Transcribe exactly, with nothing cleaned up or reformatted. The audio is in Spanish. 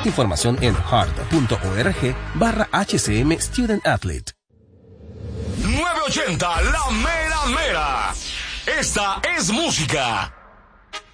Información en heart.org barra HCM Student Athlete. nueve ochenta, la mera mera. Esta es música.